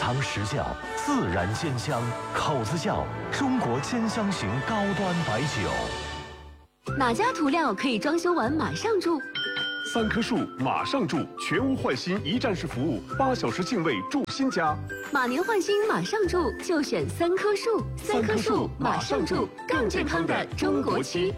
尝实教，自然鲜香，口子窖中国兼香型高端白酒。 哪家涂料可以装修完马上住 ？3棵树马上住，全屋换新一站式服务，8小时净位住新家。 马年换新马上住，就选3棵树。3棵树马上住，更健康的中国区。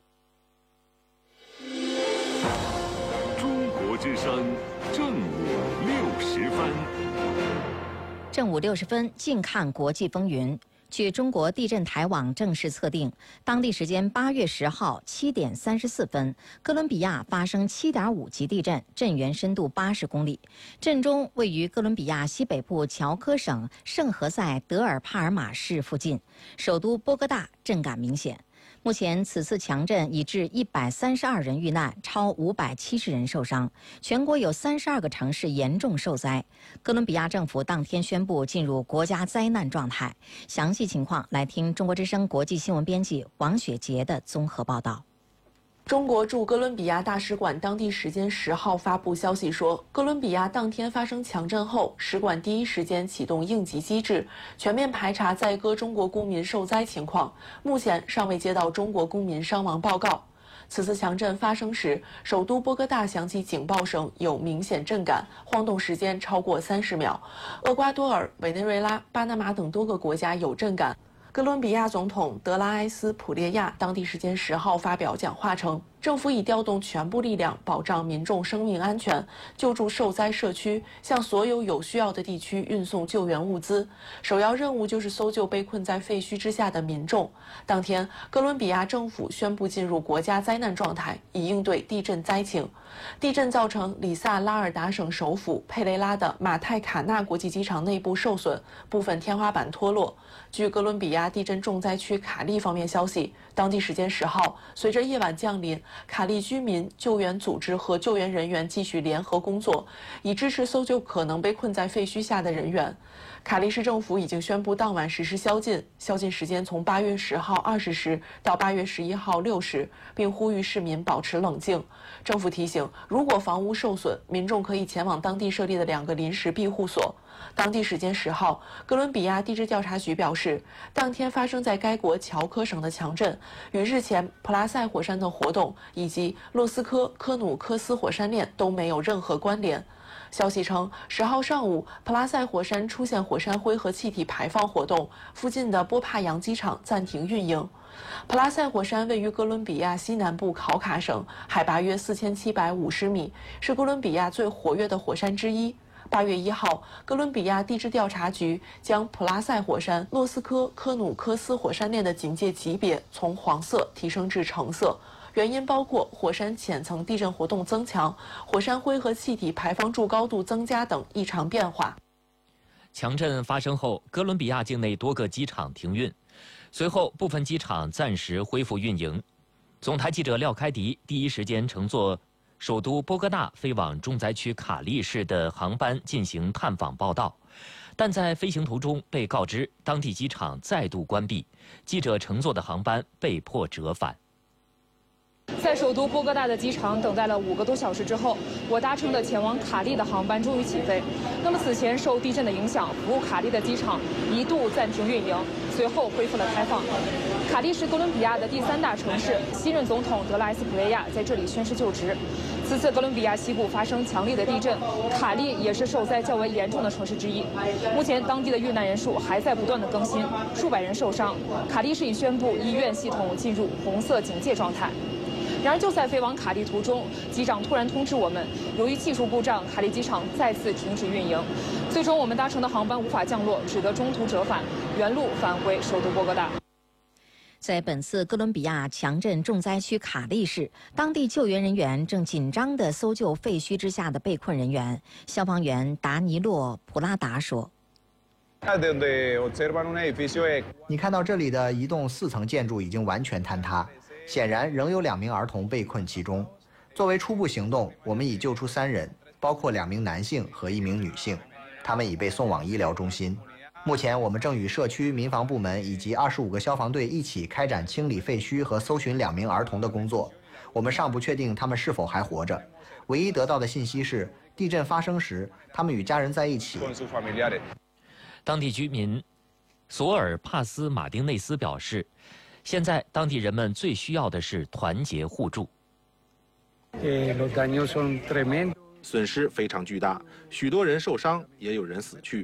中国之声，正午60分。 正午60分，近看国际风云。据中国地震台网正式测定，当地时间8月10号7点34分，哥伦比亚发生7.5级地震，震源深度80公里。震中位于哥伦比亚西北部乔科省圣何塞德尔帕尔马市附近，首都波哥大震感明显。目前，此次强震已致132人遇难，超570人受伤，全国有32个城市严重受灾。哥伦比亚政府当天宣布进入国家灾难状态。详细情况来听中国之声国际新闻编辑王雪杰的综合报道。 中国驻哥伦比亚大使馆当地时间10号发布消息说，哥伦比亚当天发生强震后，使馆第一时间启动应急机制，全面排查在哥中国公民受灾情况。目前尚未接到中国公民伤亡报告。此次强震发生时，首都波哥大响起警报声，有明显震感，晃动时间超过30秒。厄瓜多尔、委内瑞拉、巴拿马等多个国家有震感。哥伦比亚总统德拉埃斯普列亚当地时间10号发表讲话称，政府已调动全部力量保障民众生命安全，救助受灾社区，向所有有需要的地区运送救援物资。首要任务就是搜救被困在废墟之下的民众。当天，哥伦比亚政府宣布进入国家灾难状态，以应对地震灾情。地震造成里萨拉尔达省首府佩雷拉的马泰卡纳国际机场内部受损，部分天花板脱落。据哥伦比亚地震重灾区卡利方面消息，当地时间10号，随着夜晚降临，卡利居民、救援组织和救援人员继续联合工作，以支持搜救可能被困在废墟下的人员。卡利市政府已经宣布当晚实施宵禁，宵禁时间从8月10号20时到8月11号6时，并呼吁市民保持冷静。政府提醒，如果房屋受损，民众可以前往当地设立的2个临时庇护所。当地时间10号，哥伦比亚地质调查局表示，当天发生在该国乔科省的强震与日前普拉塞火山的活动以及洛斯科科努科斯火山链都没有任何关联。消息称，10号上午，普拉塞火山出现火山灰和气体排放活动，附近的波帕扬机场暂停运营。普拉塞火山位于哥伦比亚西南部考卡省，海拔约4750米，是哥伦比亚最活跃的火山之一。8月1号，哥伦比亚地质调查局将普拉塞火山、洛斯科科努科斯火山链的警戒级别从黄色提升至橙色。原因包括火山浅层地震活动增强、火山灰和气体排放柱高度增加等异常变化。 强震发生后，哥伦比亚境内多个机场停运，随后部分机场暂时恢复运营。总台记者廖开迪第一时间乘坐首都波哥大飞往重灾区卡利市的航班进行探访报道，但在飞行途中被告知当地机场再度关闭，记者乘坐的航班被迫折返。 在首都波哥大的机场等待了5个多小时之后，我搭乘的前往卡利的航班终于起飞。那么此前受地震的影响，服务卡利的机场一度暂停运营，随后恢复了开放。卡利是哥伦比亚的第3大城市，新任总统德拉斯普雷亚在这里宣誓就职。此次哥伦比亚西部发生强烈的地震，卡利也是受灾较为严重的城市之一。目前当地的遇难人数还在不断的更新，数百人受伤。卡利市已宣布医院系统进入红色警戒状态。然而，就在飞往卡利途中，机长突然通知我们，由于技术故障，卡利机场再次停止运营。最终，我们搭乘的航班无法降落，只得中途折返，原路返回首都波哥大。 在本次哥伦比亚强震重灾区卡利市，当地救援人员正紧张地搜救废墟之下的被困人员。消防员达尼洛·普拉达说：“ 你看到这里的一栋4层建筑已经完全坍塌。显然，仍有2名儿童被困其中。作为初步行动，我们已救出3人，包括2名男性和1名女性，他们已被送往医疗中心。目前，我们正与社区民防部门以及25个消防队一起开展清理废墟和搜寻2名儿童的工作。我们尚不确定他们是否还活着。唯一得到的信息是，地震发生时，他们与家人在一起。” 当地居民索尔帕斯马丁内斯表示，现在当地人们最需要的是团结互助。 损失非常巨大，许多人受伤，也有人死去。